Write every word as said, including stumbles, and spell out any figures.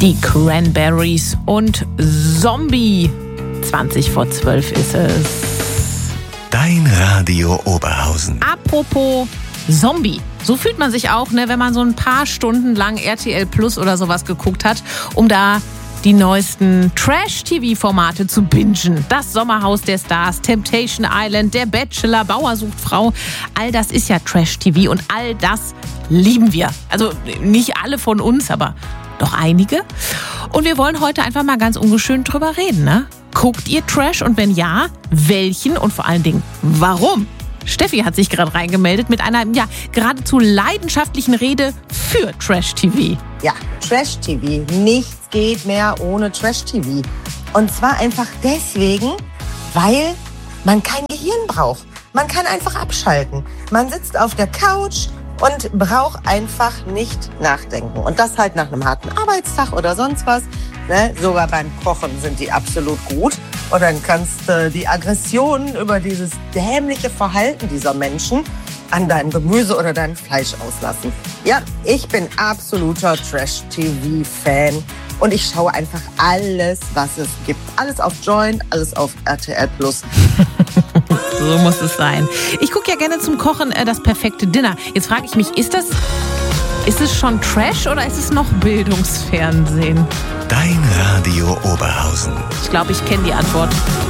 Die Cranberries und Zombie. zwanzig vor zwölf ist es. Dein Radio Oberhausen. Apropos Zombie. So fühlt man sich auch, ne, wenn man so ein paar Stunden lang R T L Plus oder sowas geguckt hat, um da die neuesten Trash-T V-Formate zu bingen. Das Sommerhaus der Stars, Temptation Island, Der Bachelor, Bauer sucht Frau. All das ist ja Trash-T V und all das lieben wir. Also nicht alle von uns, aber doch einige. Und wir wollen heute einfach mal ganz ungeschönt drüber reden, ne? Guckt ihr Trash und wenn ja, welchen und vor allen Dingen warum? Steffi hat sich gerade reingemeldet mit einer ja geradezu leidenschaftlichen Rede für Trash-T V. Ja, Trash-T V. Nichts geht mehr ohne Trash-T V. Und zwar einfach deswegen, weil man kein Gehirn braucht. Man kann einfach abschalten. Man sitzt auf der Couch und braucht einfach nicht nachdenken. Und das halt nach einem harten Arbeitstag oder sonst was. Ne? Sogar beim Kochen sind die absolut gut. Und dann kannst du die Aggressionen über dieses dämliche Verhalten dieser Menschen an deinem Gemüse oder deinem Fleisch auslassen. Ja, ich bin absoluter Trash-T V-Fan. Und ich schaue einfach alles, was es gibt. Alles auf Join, alles auf R T L Plus. So muss es sein. Ich gucke ja gerne zum Kochen äh, das perfekte Dinner. Jetzt frage ich mich, ist das, ist es schon Trash oder ist es noch Bildungsfernsehen? Dein Radio Oberhausen. Ich glaube, ich kenne die Antwort.